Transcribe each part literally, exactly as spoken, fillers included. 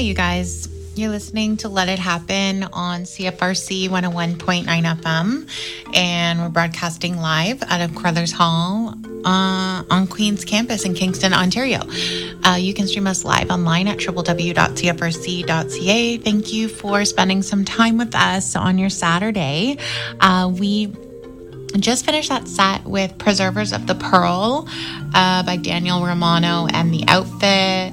you guys. You're listening to Let It Happen on C F R C one oh one point nine F M, and we're broadcasting live out of Crothers Hall uh, on Queen's campus in Kingston, Ontario. Uh, you can stream us live online at w w w dot c f r c dot c a. Thank you for spending some time with us on your Saturday. Uh, we just finished that set with Preservers of the Pearl uh, by Daniel Romano and The Outfit.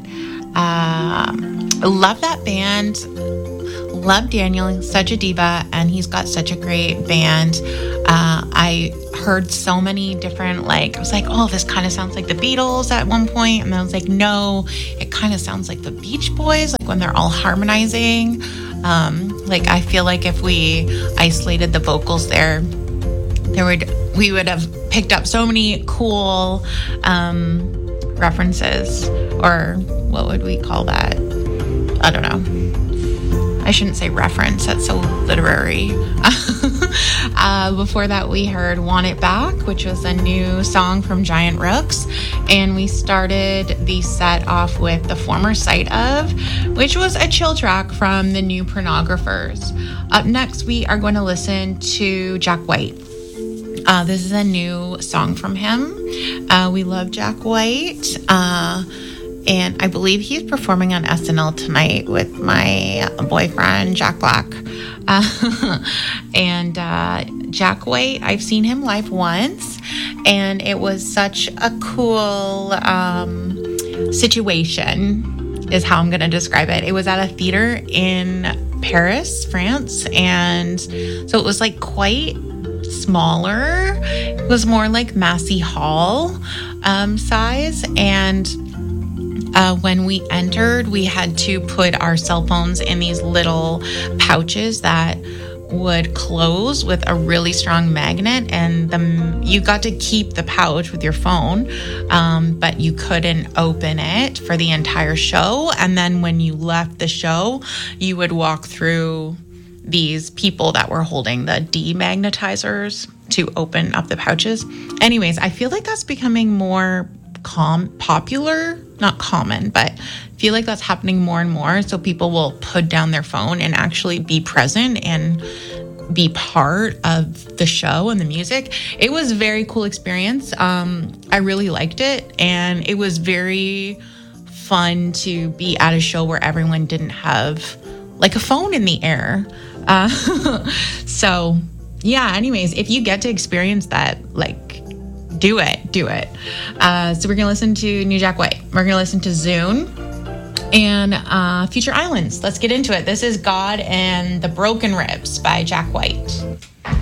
Um, love that band. Love Daniel. He's such a diva, and he's got such a great band. Uh, I heard so many different, like, I was like, oh, this kind of sounds like the Beatles at one point. And then I was like, no, it kind of sounds like the Beach Boys, like when they're all harmonizing. Um, like, I feel like if we isolated the vocals there, there would, we would have picked up so many cool, um, references, or what would we call that? I don't know. I shouldn't say reference. That's so literary. uh, before that, we heard Want It Back, which was a new song from Giant Rooks. And we started the set off with The Former Sight Of, which was a chill track from the New Pornographers. Up next, we are going to listen to Jack White. Uh, this is a new song from him. Uh, we love Jack White. Uh, and I believe he's performing on S N L tonight with my boyfriend, Jack Black. Uh, and uh, Jack White, I've seen him live once, and it was such a cool um, situation, is how I'm going to describe it. It was at a theater in Paris, France, and so it was like quite smaller. It was more like Massey Hall um, size, and uh, when we entered, we had to put our cell phones in these little pouches that would close with a really strong magnet, and the you got to keep the pouch with your phone, um, but you couldn't open it for the entire show. And then when you left the show, you would walk through these people that were holding the demagnetizers to open up the pouches. Anyways, I feel like that's becoming more com popular, not common, but I feel like that's happening more and more. So people will put down their phone and actually be present and be part of the show and the music. It was a very cool experience. Um, I really liked it, and it was very fun to be at a show where everyone didn't have like a phone in the air. Uh, so yeah, anyways, if you get to experience that, like, do it, do it. Uh, so we're going to listen to New Jack White. We're going to listen to Zune and uh, Future Islands. Let's get into it. This is God and the Broken Ribs by Jack White.